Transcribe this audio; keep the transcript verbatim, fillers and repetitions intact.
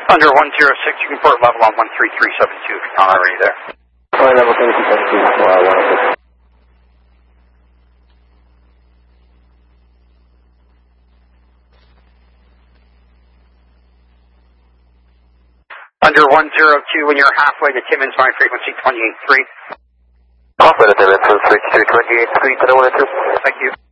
Under one zero six, you can port level on one three three seven two if you're not already there. Alright, level three three seven two, uh, one oh six. Under one zero two, when you're halfway to Timmins, my frequency twenty-eight three. Halfway to Timmins, frequency twenty-eight three, to the one oh two. Thank you.